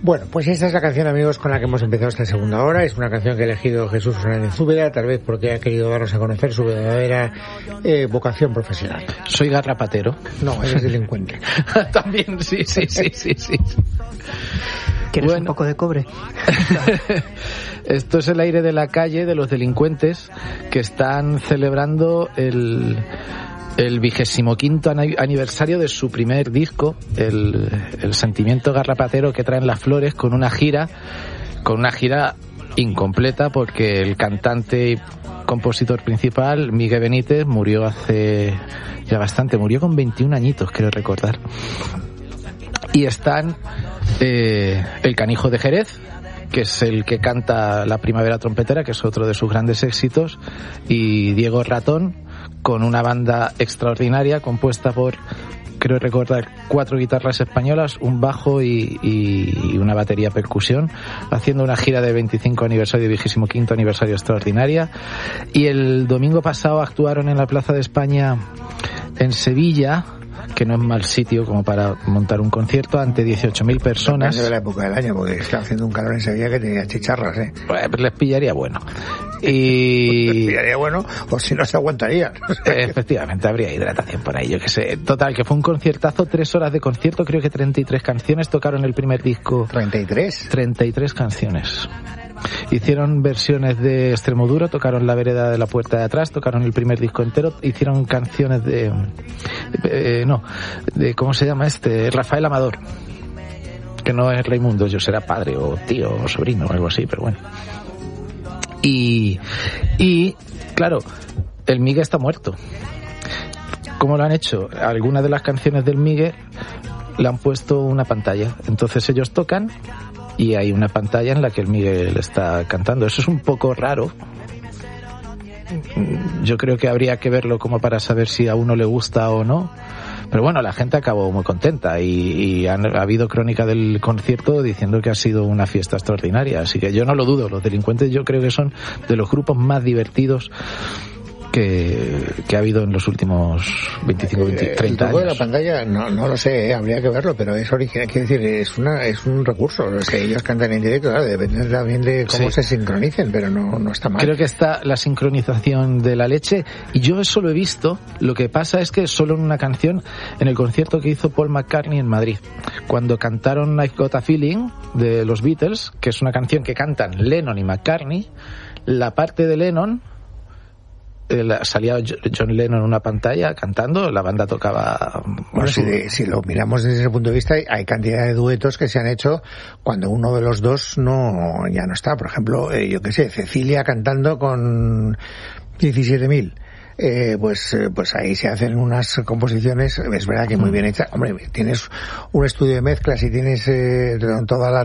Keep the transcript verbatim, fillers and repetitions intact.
Bueno, pues esta es la canción, amigos, con la que hemos empezado esta segunda hora. Es una canción que ha elegido Jesús Fernández Úbeda, tal vez porque ha querido darnos a conocer su verdadera eh, vocación profesional. Soy garrapatero. No, eres delincuente. También, sí, sí, sí, sí, sí. ¿Quieres Bueno. un poco de cobre? Esto es el aire de la calle de los delincuentes que están celebrando el... el vigésimo quinto aniversario de su primer disco, el, el Sentimiento Garrapatero, que traen las flores, con una gira, con una gira incompleta, porque el cantante y compositor principal, Miguel Benítez, murió hace ya bastante, murió con veintiún añitos, creo recordar. Y están eh, el Canijo de Jerez, que es el que canta La Primavera Trompetera, que es otro de sus grandes éxitos, y Diego Ratón, con una banda extraordinaria compuesta por, creo recordar, cuatro guitarras españolas, un bajo y, y, y una batería percusión, haciendo una gira de veinticinco aniversario y vigésimo quinto aniversario extraordinaria. Y el domingo pasado actuaron en la Plaza de España en Sevilla, que no es mal sitio como para montar un concierto, ante dieciocho mil personas. Depende de la época del año, porque está haciendo un calor en Sevilla que tenía chicharras, ¿eh? Pues les pillaría bueno. Y... les pillaría bueno, o si no se aguantarían. Efectivamente, habría hidratación por ahí, yo que sé. Total, que fue un conciertazo, tres horas de concierto, creo que treinta y tres canciones, tocaron el primer disco. ¿treinta y tres? treinta y tres canciones. Hicieron versiones de Extremoduro, tocaron La Vereda de la Puerta de Atrás, tocaron el primer disco entero, hicieron canciones de... Eh, no, de ¿cómo se llama este? Rafael Amador, que no es Raimundo, yo será padre o tío o sobrino o algo así, pero bueno. Y, y claro, el Miguel está muerto. ¿Cómo lo han hecho? Algunas de las canciones del Miguel le han puesto una pantalla, entonces ellos tocan y hay una pantalla en la que el Miguel está cantando. Eso es un poco raro. Yo creo que habría que verlo como para saber si a uno le gusta o no. Pero bueno, la gente acabó muy contenta y, y han, ha habido crónica del concierto diciendo que ha sido una fiesta extraordinaria. Así que yo no lo dudo. Los delincuentes yo creo que son de los grupos más divertidos que, que ha habido en los últimos veinticinco, veinte, treinta años. El truco de la pantalla, no, no lo sé, ¿eh? Habría que verlo, pero es original, quiero decir, es una es un recurso. Es que ellos cantan en directo, claro, depende también de cómo sí. se sincronicen, pero no, no está mal. Creo que está la sincronización de la leche, y yo eso lo he visto. Lo que pasa es que solo en una canción, en el concierto que hizo Paul McCartney en Madrid, cuando cantaron I've Got a Feeling de los Beatles, que es una canción que cantan Lennon y McCartney, la parte de Lennon, salía John Lennon en una pantalla cantando, la banda tocaba. Bueno, su... si, si lo miramos desde ese punto de vista, hay cantidad de duetos que se han hecho cuando uno de los dos no ya no está. Por ejemplo, eh, yo qué sé, Cecilia cantando con diecisiete mil. Eh, pues eh, pues ahí se hacen unas composiciones, es verdad que muy bien hechas. Hombre, tienes un estudio de mezclas y tienes eh, toda la